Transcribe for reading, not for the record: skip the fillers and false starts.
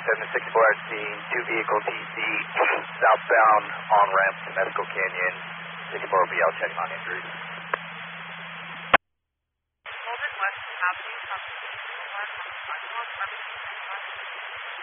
764 at scene, 2 vehicle TC, southbound on ramp to Medical Canyon, 64 will be out checking on injuries. Golden West Avenue from Boulevard on the sidewalk,